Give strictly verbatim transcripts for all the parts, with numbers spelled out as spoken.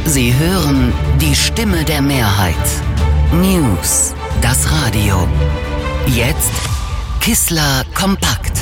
Sie hören die Stimme der Mehrheit. News, das Radio. Jetzt Kissler kompakt.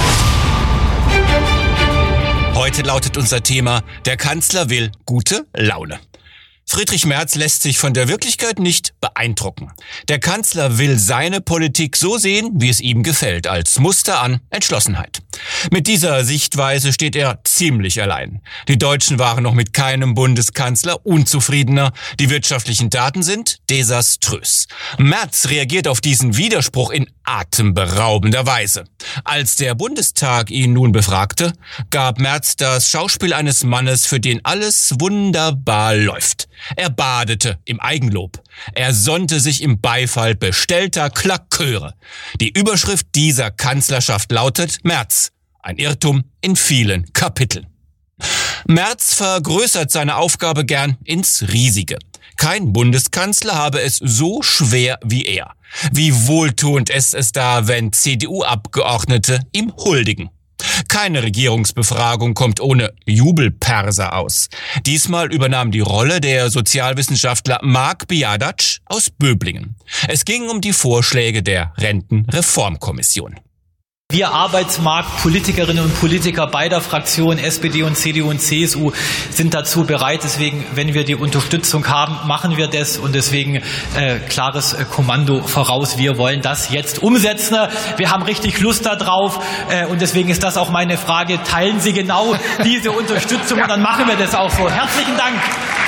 Heute lautet unser Thema: Der Kanzler will gute Laune. Friedrich Merz lässt sich von der Wirklichkeit nicht beeindrucken. Der Kanzler will seine Politik so sehen, wie es ihm gefällt, als Muster an Entschlossenheit. Mit dieser Sichtweise steht er ziemlich allein. Die Deutschen waren noch mit keinem Bundeskanzler unzufriedener. Die wirtschaftlichen Daten sind desaströs. Merz reagiert auf diesen Widerspruch in atemberaubender Weise. Als der Bundestag ihn nun befragte, gab Merz das Schauspiel eines Mannes, für den alles wunderbar läuft. Er badete im Eigenlob. Er sonnte sich im Beifall bestellter Klaköre. Die Überschrift dieser Kanzlerschaft lautet: Merz, ein Irrtum in vielen Kapiteln. Merz vergrößert seine Aufgabe gern ins Riesige. Kein Bundeskanzler habe es so schwer wie er. Wie wohltuend ist es da, wenn C D U-Abgeordnete ihm huldigen. Keine Regierungsbefragung kommt ohne Jubelperser aus. Diesmal übernahm die Rolle der Sozialwissenschaftler Marc Biadac aus Böblingen. Es ging um die Vorschläge der Rentenreformkommission. Wir Arbeitsmarktpolitikerinnen und Politiker beider Fraktionen, S P D und C D U und C S U, sind dazu bereit. Deswegen, wenn wir die Unterstützung haben, machen wir das. Und deswegen äh, klares äh, Kommando voraus. Wir wollen das jetzt umsetzen. Wir haben richtig Lust darauf. Äh, und deswegen ist das auch meine Frage. Teilen Sie genau diese Unterstützung? Und dann machen wir das auch so. Herzlichen Dank.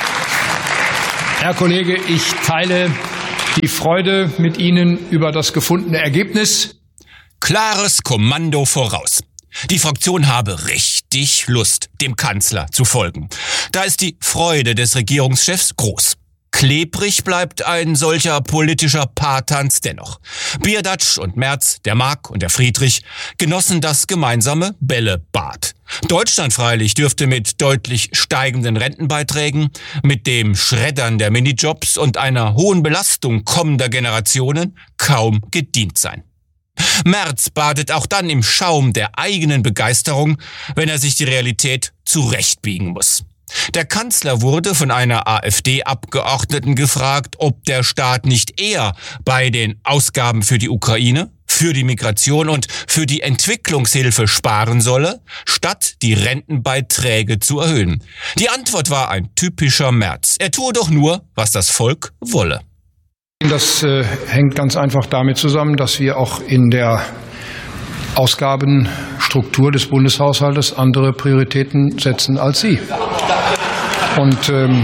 Herr Kollege, ich teile die Freude mit Ihnen über das gefundene Ergebnis. Klares Kommando voraus. Die Fraktion habe richtig Lust, dem Kanzler zu folgen. Da ist die Freude des Regierungschefs groß. Klebrig bleibt ein solcher politischer Paartanz dennoch. Biadac und Merz, der Marc und der Friedrich, genossen das gemeinsame Bällebad. Deutschland freilich dürfte mit deutlich steigenden Rentenbeiträgen, mit dem Schreddern der Minijobs und einer hohen Belastung kommender Generationen kaum gedient sein. Merz badet auch dann im Schaum der eigenen Begeisterung, wenn er sich die Realität zurechtbiegen muss. Der Kanzler wurde von einer AfD-Abgeordneten gefragt, ob der Staat nicht eher bei den Ausgaben für die Ukraine, für die Migration und für die Entwicklungshilfe sparen solle, statt die Rentenbeiträge zu erhöhen. Die Antwort war ein typischer Merz. Er tue doch nur, was das Volk wolle. Das äh, hängt ganz einfach damit zusammen, dass wir auch in der Ausgabenstruktur des Bundeshaushaltes andere Prioritäten setzen als Sie. Und ähm,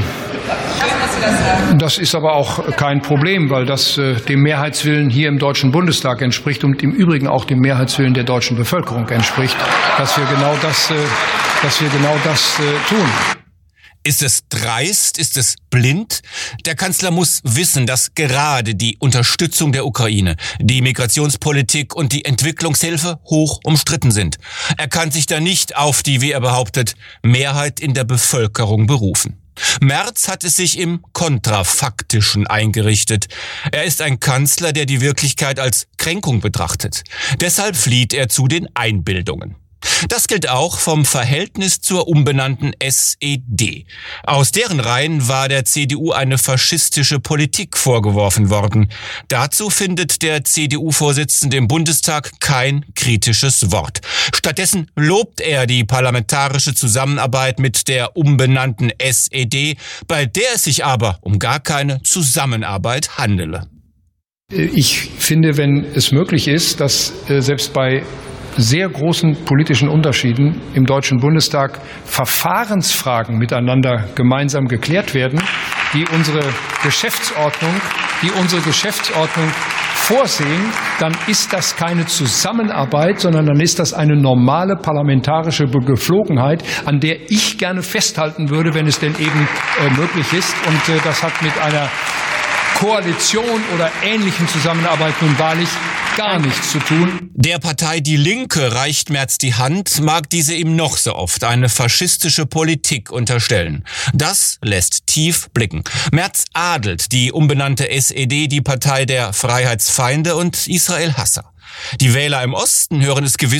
das ist aber auch kein Problem, weil das äh, dem Mehrheitswillen hier im Deutschen Bundestag entspricht und im Übrigen auch dem Mehrheitswillen der deutschen Bevölkerung entspricht, dass wir genau das, äh, dass wir genau das äh, tun. Ist es dreist? Ist es blind? Der Kanzler muss wissen, dass gerade die Unterstützung der Ukraine, die Migrationspolitik und die Entwicklungshilfe hoch umstritten sind. Er kann sich da nicht auf die, wie er behauptet, Mehrheit in der Bevölkerung berufen. Merz hat es sich im Kontrafaktischen eingerichtet. Er ist ein Kanzler, der die Wirklichkeit als Kränkung betrachtet. Deshalb flieht er zu den Einbildungen. Das gilt auch vom Verhältnis zur umbenannten S E D. Aus deren Reihen war der C D U eine faschistische Politik vorgeworfen worden. Dazu findet der C D U-Vorsitzende im Bundestag kein kritisches Wort. Stattdessen lobt er die parlamentarische Zusammenarbeit mit der umbenannten S E D, bei der es sich aber um gar keine Zusammenarbeit handele. Ich finde, wenn es möglich ist, dass äh, selbst bei sehr großen politischen Unterschieden im Deutschen Bundestag Verfahrensfragen miteinander gemeinsam geklärt werden, die unsere Geschäftsordnung, die unsere Geschäftsordnung vorsehen, dann ist das keine Zusammenarbeit, sondern dann ist das eine normale parlamentarische Geflogenheit, an der ich gerne festhalten würde, wenn es denn eben äh, möglich ist. Und äh, das hat mit einer Koalition oder ähnlichen Zusammenarbeit nun wahrlich gar nichts zu tun. Der Partei Die Linke reicht Merz die Hand, mag diese ihm noch so oft eine faschistische Politik unterstellen. Das lässt tief blicken. Merz adelt die umbenannte S E D, die Partei der Freiheitsfeinde und Israel-Hasser. Die Wähler im Osten hören es gewiss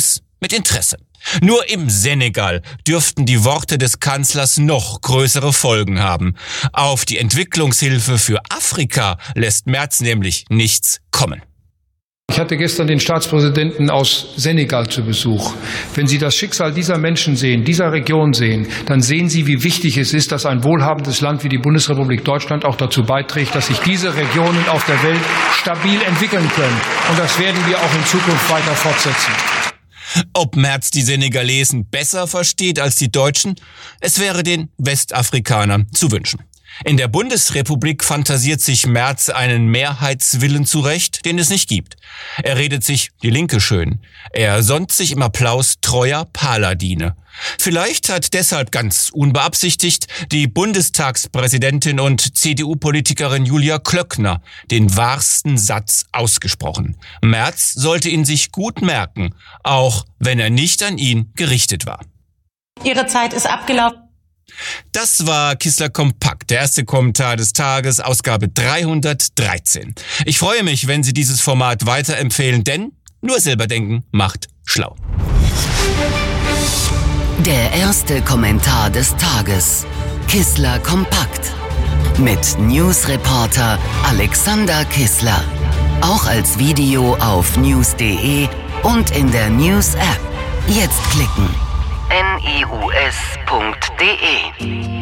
mit Interesse. Nur im Senegal dürften die Worte des Kanzlers noch größere Folgen haben. Auf die Entwicklungshilfe für Afrika lässt Merz nämlich nichts kommen. Ich hatte gestern den Staatspräsidenten aus Senegal zu Besuch. Wenn Sie das Schicksal dieser Menschen sehen, dieser Region sehen, dann sehen Sie, wie wichtig es ist, dass ein wohlhabendes Land wie die Bundesrepublik Deutschland auch dazu beiträgt, dass sich diese Regionen auf der Welt stabil entwickeln können. Und das werden wir auch in Zukunft weiter fortsetzen. Ob Merz die Senegalesen besser versteht als die Deutschen? Es wäre den Westafrikanern zu wünschen. In der Bundesrepublik fantasiert sich Merz einen Mehrheitswillen zurecht, den es nicht gibt. Er redet sich die Linke schön. Er sonnt sich im Applaus treuer Paladine. Vielleicht hat deshalb ganz unbeabsichtigt die Bundestagspräsidentin und C D U-Politikerin Julia Klöckner den wahrsten Satz ausgesprochen. Merz sollte ihn sich gut merken, auch wenn er nicht an ihn gerichtet war. Ihre Zeit ist abgelaufen. Das war Kissler Kompakt, der erste Kommentar des Tages, Ausgabe dreihundertdreizehn. Ich freue mich, wenn Sie dieses Format weiterempfehlen, denn nur selber denken macht schlau. Der erste Kommentar des Tages. Kissler Kompakt. Mit Newsreporter Alexander Kissler. Auch als Video auf news punkt de und in der News-App. Jetzt klicken. news punkt de